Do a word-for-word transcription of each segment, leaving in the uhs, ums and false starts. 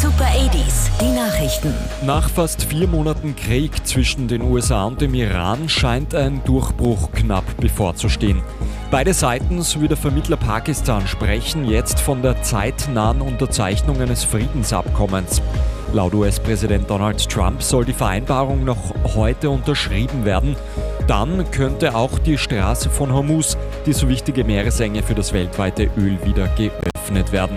Super achtziger, die Nachrichten. Nach fast vier Monaten Krieg zwischen den U S A und dem Iran scheint ein Durchbruch knapp bevorzustehen. Beide Seiten sowie der Vermittler Pakistan sprechen jetzt von der zeitnahen Unterzeichnung eines Friedensabkommens. Laut U S-Präsident Donald Trump soll die Vereinbarung noch heute unterschrieben werden. Dann könnte auch die Straße von Hormuz, die so wichtige Meeresenge für das weltweite Öl, wieder geöffnet werden.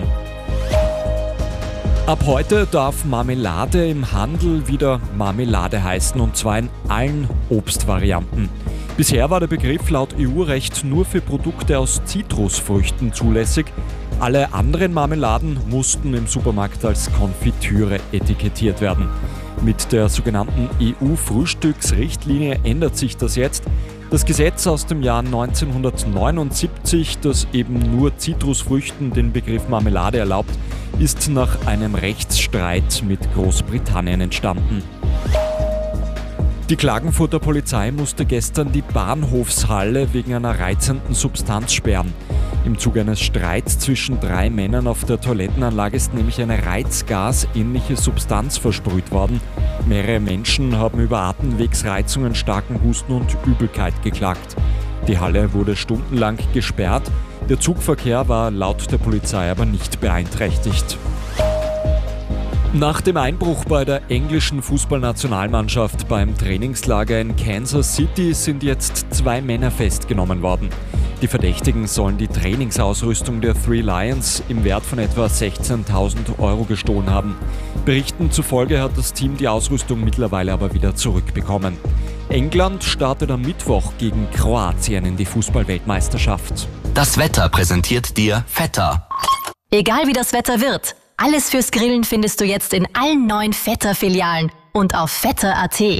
Ab heute darf Marmelade im Handel wieder Marmelade heißen, und zwar in allen Obstvarianten. Bisher war der Begriff laut E U-Recht nur für Produkte aus Zitrusfrüchten zulässig. Alle anderen Marmeladen mussten im Supermarkt als Konfitüre etikettiert werden. Mit der sogenannten E U-Frühstücksrichtlinie ändert sich das jetzt. Das Gesetz aus dem Jahr neunzehnhundertneunundsiebzig, das eben nur Zitrusfrüchten den Begriff Marmelade erlaubt, ist nach einem Rechtsstreit mit Großbritannien entstanden. Die Klagenfurter Polizei musste gestern die Bahnhofshalle wegen einer reizenden Substanz sperren. Im Zuge eines Streits zwischen drei Männern auf der Toilettenanlage ist nämlich eine reizgasähnliche Substanz versprüht worden. Mehrere Menschen haben über Atemwegsreizungen, starken Husten und Übelkeit geklagt. Die Halle wurde stundenlang gesperrt. Der Zugverkehr war laut der Polizei aber nicht beeinträchtigt. Nach dem Einbruch bei der englischen Fußballnationalmannschaft beim Trainingslager in Kansas City sind jetzt zwei Männer festgenommen worden. Die Verdächtigen sollen die Trainingsausrüstung der Three Lions im Wert von etwa sechzehntausend Euro gestohlen haben. Berichten zufolge hat das Team die Ausrüstung mittlerweile aber wieder zurückbekommen. England startet am Mittwoch gegen Kroatien in die Fußball-Weltmeisterschaft. Das Wetter präsentiert dir Vetter. Egal wie das Wetter wird, alles fürs Grillen findest du jetzt in allen neuen Vetter-Filialen und auf vetter punkt at.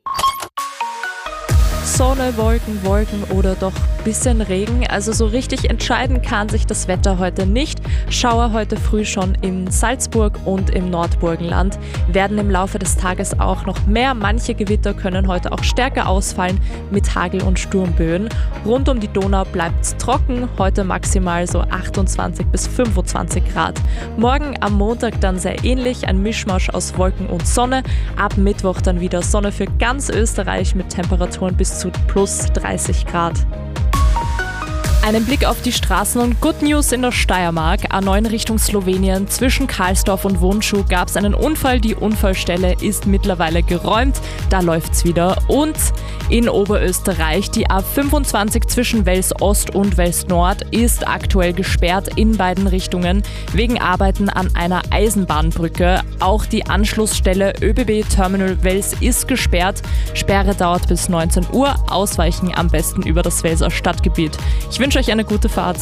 Sonne, Wolken, Wolken oder doch bisschen Regen. Also so richtig entscheiden kann sich das Wetter heute nicht. Schauer heute früh schon in Salzburg und im Nordburgenland. Werden im Laufe des Tages auch noch mehr. Manche Gewitter können heute auch stärker ausfallen mit Hagel- und Sturmböen. Rund um die Donau bleibt es trocken. Heute maximal so achtundzwanzig bis fünfundzwanzig Grad. Morgen am Montag dann sehr ähnlich. Ein Mischmasch aus Wolken und Sonne. Ab Mittwoch dann wieder Sonne für ganz Österreich mit Temperaturen bis zu plus dreißig Grad. Einen Blick auf die Straßen und Good News in der Steiermark. A neun Richtung Slowenien. Zwischen Karlsdorf und Wundschuh gab es einen Unfall. Die Unfallstelle ist mittlerweile geräumt. Da läuft's wieder. Und in Oberösterreich die A fünfundzwanzig zwischen Wels Ost und Wels Nord ist aktuell gesperrt in beiden Richtungen wegen Arbeiten an einer Eisenbahnbrücke. Auch die Anschlussstelle ÖBB Terminal Wels ist gesperrt. Sperre dauert bis neunzehn Uhr. Ausweichen am besten über das Welser Stadtgebiet. Ich wünsche euch eine gute Fahrt.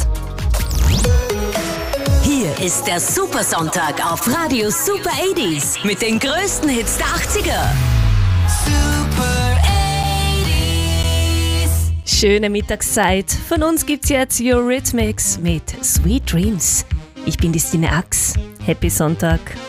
Hier ist der Supersonntag auf Radio Super achtziger mit den größten Hits der achtziger. Super achtziger. Schöne Mittagszeit. Von uns gibt's jetzt Eurythmics mit Sweet Dreams. Ich bin die Stine Ax. Happy Sonntag.